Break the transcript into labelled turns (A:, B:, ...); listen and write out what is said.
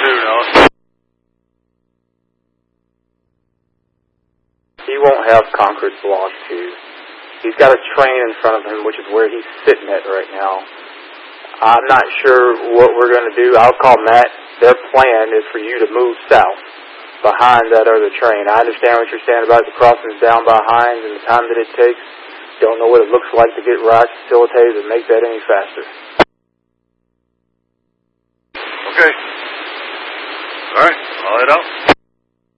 A: Nellis.
B: He won't have Concord Block 2. He's got a train in front of him, which is where he's sitting at right now. I'm not sure what we're going to do. I'll call Matt. Their plan is for you to move south behind that other train. I understand what you're saying about the crossings down behind and the time that it takes. Don't know what it looks like to get routes facilitated and make that any faster.
A: Okay. All right. I'll head out.